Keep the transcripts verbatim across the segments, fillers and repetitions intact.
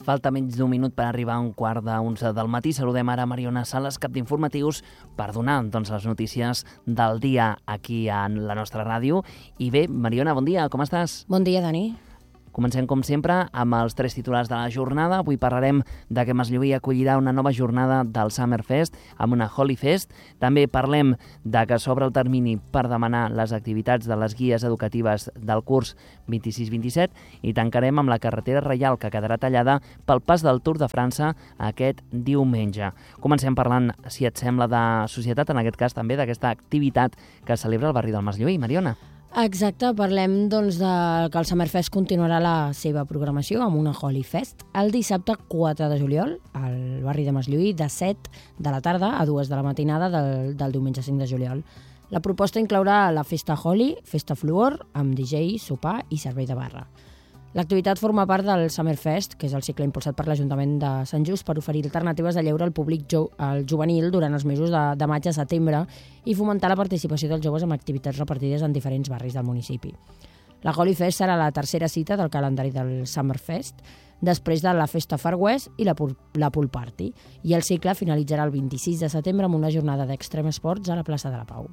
Falta menys d'un minut per arribar a un quart d'onze del matí. Saludem ara Mariona Sales, cap d'informatius, per donar doncs, les notícies del dia aquí a la nostra ràdio. I bé, Mariona, bon dia, com estàs? Bon dia, Dani. Comencem, com sempre, amb els tres titulars de la jornada. Avui parlarem de que Maslleuí acollirà una nova jornada del Summerfest amb una Holy Fest. També parlem de que s'obre el termini per demanar les activitats de les guies educatives del curs vint-i-sis vint-i-set i tancarem amb la carretera reial que quedarà tallada pel pas del Tour de França aquest diumenge. Comencem parlant, si et sembla, de societat, en aquest cas també d'aquesta activitat que es celebra al barri del Maslleuí. Mariona. Exacte, parlem doncs, de que el Summerfest continuarà la seva programació amb una Holy Fest el dissabte quatre de juliol al barri de Maslleuí de set de la tarda a dues de la matinada del, del diumenge cinc de juliol. La proposta inclourà la festa Holy, festa Fluor, amb D J, sopar i servei de barra. L'activitat forma part del Summerfest, que és el cicle impulsat per l'Ajuntament de Sant Just per oferir alternatives de lleure al públic jo, al juvenil durant els mesos de, de maig a setembre i fomentar la participació dels joves amb activitats repartides en diferents barris del municipi. La Holy Fest serà la tercera cita del calendari del Summerfest, després de la festa Far West i la, la Pool Party, i el cicle finalitzarà el vint-i-sis de setembre amb una jornada d'Extreme Sports a la plaça de la Pau.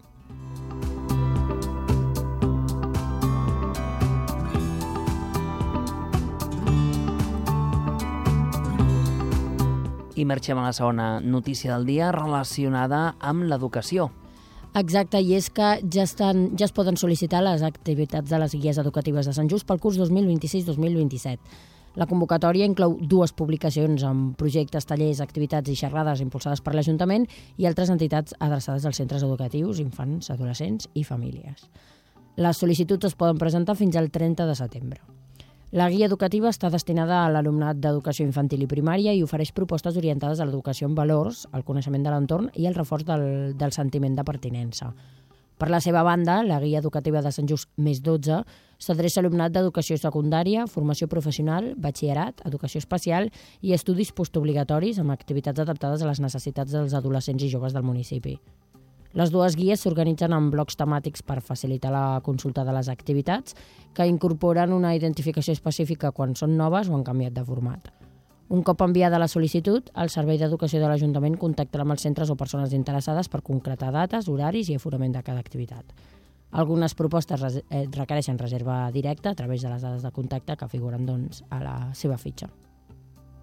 I marxem a la segona notícia del dia relacionada amb l'educació. Exacte, i és que ja, estan, ja es poden sol·licitar les activitats de les guies educatives de Sant Just pel curs dos mil vint-i-sis dos mil vint-i-set. La convocatòria inclou dues publicacions amb projectes, tallers, activitats i xerrades impulsades per l'Ajuntament i altres entitats adreçades als centres educatius, infants, adolescents i famílies. Les sol·licituds es poden presentar fins al trenta de setembre. La guia educativa està destinada a l'alumnat d'educació infantil i primària i ofereix propostes orientades a l'educació en valors, al coneixement de l'entorn i al reforç del, del sentiment de pertinença. Per la seva banda, la guia educativa de Sant Just més dotze s'adreça a alumnat d'educació secundària, formació professional, batxillerat, educació especial i estudis postobligatoris amb activitats adaptades a les necessitats dels adolescents i joves del municipi. Les dues guies s'organitzen en blocs temàtics per facilitar la consulta de les activitats, que incorporen una identificació específica quan són noves o han canviat de format. Un cop enviada la sol·licitud, el Servei d'Educació de l'Ajuntament contactarà amb els centres o persones interessades per concretar dates, horaris i aforament de cada activitat. Algunes propostes requereixen reserva directa a través de les dades de contacte que figuren doncs, a la seva fitxa.